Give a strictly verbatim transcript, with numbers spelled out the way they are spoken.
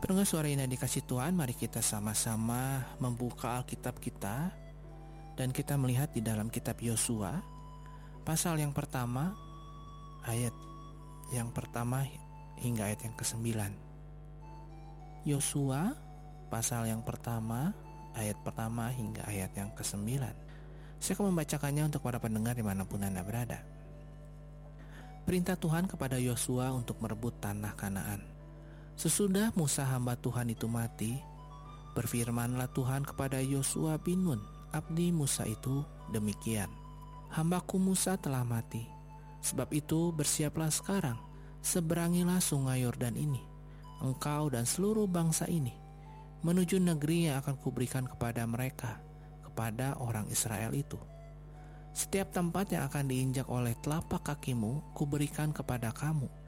Pendengar suara indah dikasih Tuhan, mari kita sama-sama membuka Alkitab kita dan kita melihat di dalam kitab Yosua pasal yang pertama, ayat yang pertama hingga ayat yang kesembilan. Yosua pasal yang pertama, ayat pertama hingga ayat yang kesembilan. Saya akan membacakannya untuk para pendengar dimanapun Anda berada. Perintah Tuhan kepada Yosua untuk merebut tanah Kanaan. Sesudah Musa hamba Tuhan itu mati, berfirmanlah Tuhan kepada Yosua bin Nun, abdi Musa itu, demikian: Hambaku Musa telah mati, sebab itu bersiaplah sekarang, seberangilah sungai Yordan ini, engkau dan seluruh bangsa ini, menuju negeri yang akan kuberikan kepada mereka, kepada orang Israel itu. Setiap tempat yang akan diinjak oleh telapak kakimu, kuberikan kepada kamu,